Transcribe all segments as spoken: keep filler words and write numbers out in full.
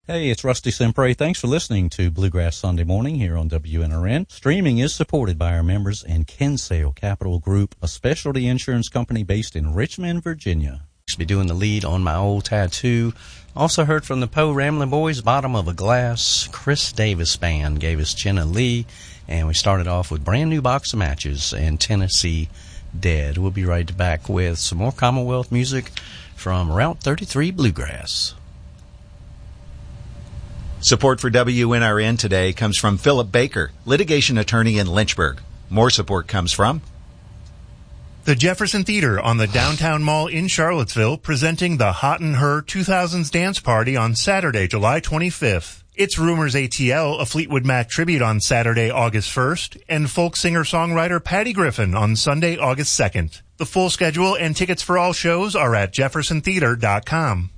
Hey, it's Rusty Sempre. Thanks for listening to Bluegrass Sunday Morning here on W N R N. Streaming is supported by our members in Kinsale Capital Group, a specialty insurance company based in Richmond, Virginia. Should be doing the lead on My Old Tattoo. Also heard from the Poe Ramblin' Boys, Bottom of a Glass. Chris Davis Band gave us Jenna Lee. And we started off with Brand New Box of Matches and Tennessee Dead. We'll be right back with some more Commonwealth music from Route thirty-three Bluegrass. Support for W N R N today comes from Philip Baker, litigation attorney in Lynchburg. More support comes from the Jefferson Theater on the Downtown Mall in Charlottesville, presenting the Hot and Her two thousands Dance Party on Saturday, July twenty-fifth. It's Rumors A T L, a Fleetwood Mac tribute on Saturday, August first, and folk singer-songwriter Patty Griffin on Sunday, August second. The full schedule and tickets for all shows are at jefferson theater dot com.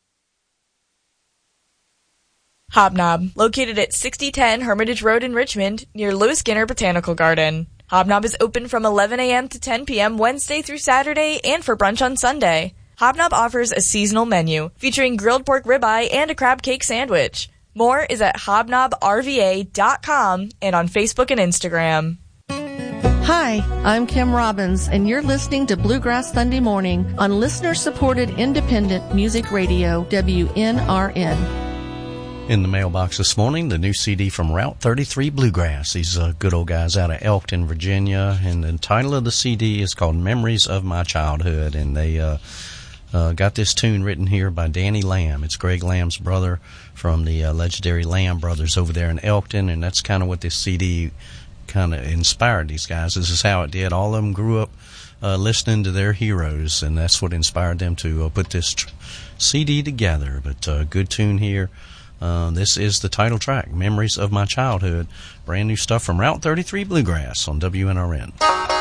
Hobnob, located at sixty ten Hermitage Road in Richmond, near Lewis Skinner Botanical Garden. Hobnob is open from eleven a.m. to ten p.m. Wednesday through Saturday and for brunch on Sunday. Hobnob offers a seasonal menu featuring grilled pork ribeye and a crab cake sandwich. More is at hobnob r v a dot com and on Facebook and Instagram. Hi, I'm Kim Robbins, and you're listening to Bluegrass Sunday Morning on listener-supported independent music radio, W N R N. In the mailbox this morning, the new C D from Route thirty-three Bluegrass. These uh, good old guys out of Elkton, Virginia. And the title of the C D is called Memories of My Childhood. And they uh, uh, got this tune written here by Danny Lamb. It's Greg Lamb's brother from the uh, legendary Lamb Brothers over there in Elkton. And that's kind of what this C D kind of inspired these guys. This is how it did. All of them grew up uh, listening to their heroes. And that's what inspired them to uh, put this tr- C D together. But uh, good tune here. Uh, this is the title track, Memories of My Childhood. Brand new stuff from Route thirty-three Bluegrass on W N R N.